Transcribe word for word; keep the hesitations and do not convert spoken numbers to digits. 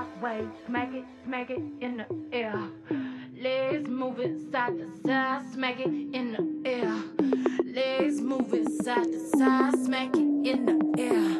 sideways, smack it, smack it in the air. Legs moving side to side, smack it in the air. Legs moving side to side, smack it in the air.